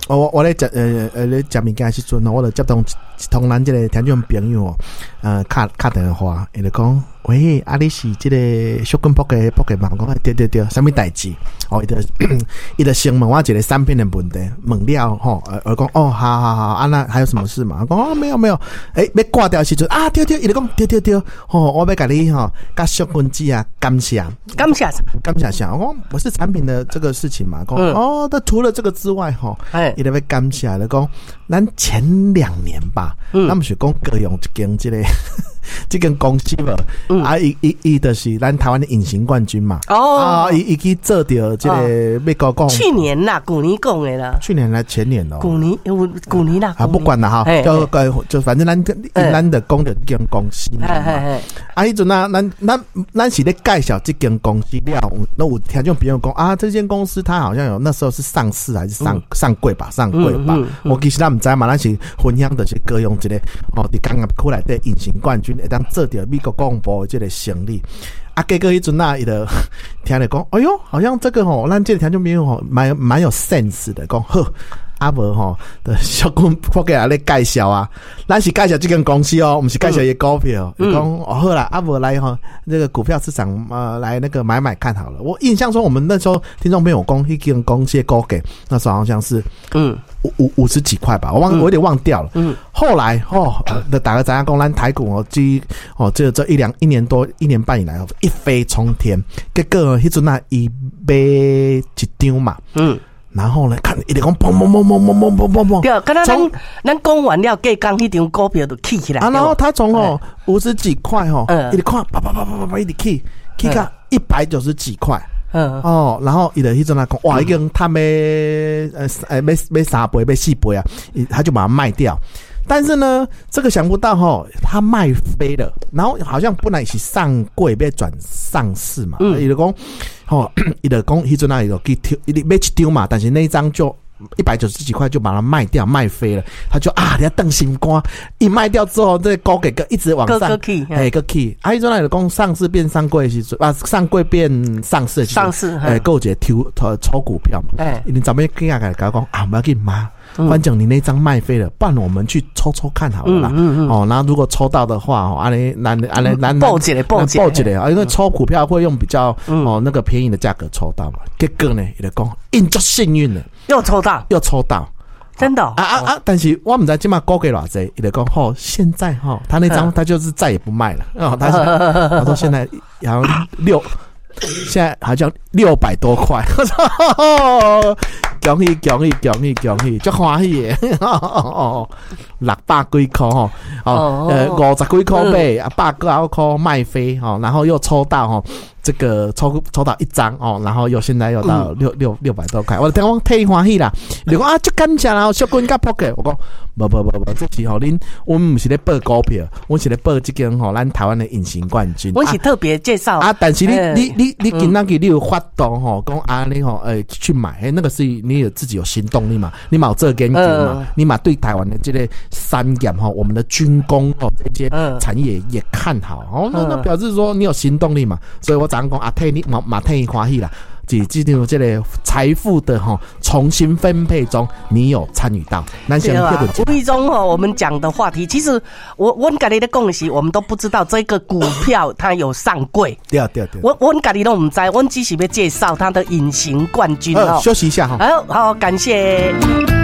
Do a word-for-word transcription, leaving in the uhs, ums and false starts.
我我咧食呃呃咧食物件时阵，我就接通通咱这个听众朋友哦，呃，打打电话，伊就讲，喂，啊，你是这个小根博嘅博嘅嘛？我讲对对对，什么代志？哦，伊就伊就先问我一个产品的问题，问了吼，呃，我讲哦，好好好，啊，那还有什么事嘛？我讲哦，没有没有，诶，要挂掉时阵啊，对对，伊就讲对对对，吼，我要甲你吼，甲小根子啊，感谢， 感谢啥？ 感谢啥？我讲我是产品的这个事情嘛，讲、嗯、哦，那除了这个之外吼，哎，伊就要感谢，就讲咱前两年吧，嗯，咱们是讲各用一间这个。这间公司无、嗯，啊，伊伊伊就是咱台湾的隐形冠军嘛。哦，啊，伊伊去做掉这个美国讲。 去年啦，去年讲的啦。 去年还前年哦。 去年有去年啦。 啊，不管啦哈，就就反正咱咱的讲的这间公司嘛。啊，迄阵啊，咱咱咱是咧介绍这间公司了，那我听众朋友讲啊，这间公司它好像有那时候是上市还是上、嗯、上柜吧，上柜吧。嗯嗯嗯、我其实咱唔知嘛，咱是分享的是各用一个哦，伫刚刚出来的隐形冠军。会当做到美国广播的这个胜利啊，结果迄阵啊，伊就听咧讲，哎呦，好像这个吼，咱这个听众朋友吼，蛮蛮有 sense 的，讲呵。啊无吼，的小公我给阿咧介绍啊，咱是介绍这间公司哦，我们是介绍一个股票，讲、嗯、哦好啦，啊无来哈，这个股票市场呃来那个买买看好了。我印象中我们那时候听众朋友讲一间公司的股价，那时候好像是嗯五五五十几块吧，我忘、嗯、我有点忘掉了。嗯，后来哦，的打个咱讲咱台股哦，这哦这这一两一年多一年半以来一飞冲天，结果迄阵那伊买一张嘛，嗯。然后呢，看一直讲砰砰砰砰砰砰砰砰砰， 对，刚才咱咱讲完了，计刚迄张股票就起起来啊。然后他从哦五十几块哦，一直看啪啪啪啪啪啪一直起，起到一百九十几块，嗯哦，然后伊就迄阵来讲，哇，已经他们呃呃买买三倍买四倍啊，他就把它卖掉。但是呢，这个想不到哈，他卖飞了，然后好像本来是上柜被转上市嘛，伊就讲，吼，伊就讲，迄阵那有去丢，伊买一张嘛，但是那一张就一百九十几块就把它卖掉，卖飞了，他就啊，你要瞪心肝，一卖掉之后，这高给个一直往上，哎个 key， 啊，迄阵那有讲上市变上柜是啊，上柜变上市， 上市， 哎，够一个抽抽股票嘛，哎，你怎么跟人家讲讲啊，不要紧嘛。反正你那张卖飞了，不然我们去抽抽看好了啦。嗯嗯嗯、哦，然后如果抽到的话，哦，安尼安尼安尼安报起来报起来报起来啊！因为抽股票会用比较、嗯、哦那个便宜的价格抽到嘛。结果呢，伊就讲，因足幸运了， 又抽到， 又抽到， 真的、哦、 啊啊啊！但是我们在今嘛高给偌济，伊就讲，哦，现在哈、哦，他那张他就是再也不卖了。哦，他他说现在好像六。现在好像六百多块，恭喜恭喜恭喜恭喜，足欢喜耶！六百几块吼，哦，呃，五十几块买，啊，百多块卖飞哈，然后又抽到哈，这个抽抽到一张哦，然后又现在又到六六六百多块，我听讲太欢喜啦！你讲啊，足感谢啦，小棍甲扑嘅，我讲不不不不，这是吼恁，我们不是咧报股票，我是咧报这间吼咱台湾的隐形冠军， 我是特别介绍啊，但是你你你。你今仔日你有发动吼，讲啊你吼诶去买，诶那个是你有自己有行动力嘛？你嘛有这个研究嘛？你嘛对台湾的这个产业吼，我们的军工哦这些产业也看好哦，那那表示说你有行动力嘛？所以我早上讲啊，替你嘛嘛替你欢喜啦。即这种这个财富的哈重新分配中，你有参与到？那先无意中哈，我们讲的话题，其实我我跟你的共识，我们都不知道这个股票它有上柜。 对对对， 我我跟你都唔知，我只是要介绍它的隐形冠军哦。 休息一下哈。 好好，感谢。